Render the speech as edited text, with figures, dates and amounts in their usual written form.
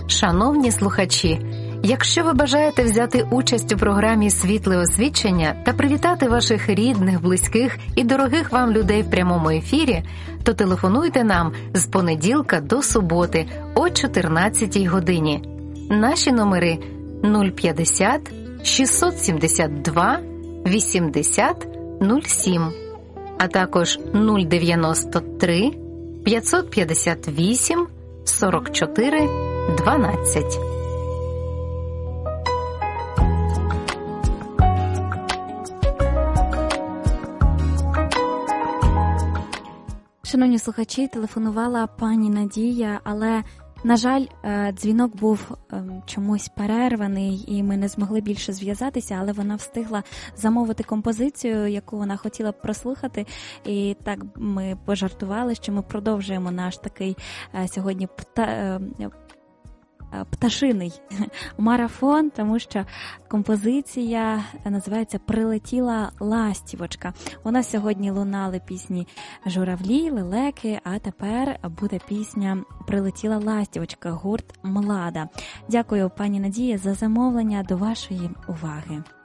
Шановні слухачі, якщо ви бажаєте взяти участь у програмі «Світле освічення» та привітати ваших рідних, близьких і дорогих вам людей в прямому ефірі, то телефонуйте нам з понеділка до суботи о 14 годині. Наші номери 050 672 80 07, а також 093 558 44 12. Шановні слухачі, телефонувала пані Надія, але, на жаль, дзвінок був чомусь перерваний і ми не змогли більше зв'язатися, але вона встигла замовити композицію, яку вона хотіла б прослухати. І так ми пожартували, що ми продовжуємо наш такий сьогодні пташиний марафон, тому що композиція називається «Прилетіла ластівочка». У нас сьогодні лунали пісні «Журавлі», «Лелеки», а тепер буде пісня «Прилетіла ластівочка», гурт «Млада». Дякую, пані Надія, за замовлення. До вашої уваги.